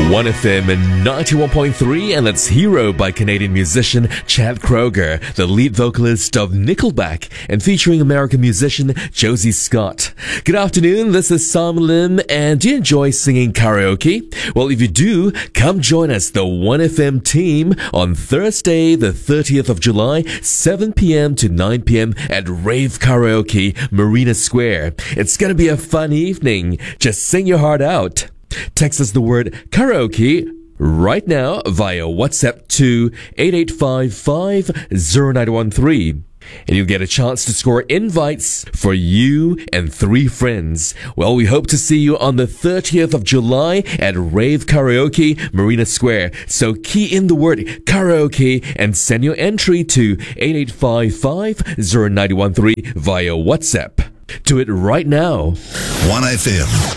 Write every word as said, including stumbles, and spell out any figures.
one F M and ninety-one point three, and that's Hero by Canadian musician Chad Kroeger, the lead vocalist of Nickelback, and featuring American musician Josie Scott. Good afternoon, this is Simon Lim, and do you enjoy singing karaoke? Well, if you do, come join us, the one F M team, on Thursday, the thirtieth of July, seven p.m. to nine p.m. at Rave Karaoke, Marina Square. It's gonna be a fun evening. Just sing your heart out. Text us the word karaoke right now via WhatsApp to eight eight five five zero nine one three. And you'll get a chance to score invites for you and three friends. Well, we hope to see you on the thirtieth of July at Rave Karaoke, Marina Square. So key in the word karaoke and send your entry to eight eight five five zero nine one three via WhatsApp. Do it right now. one F M.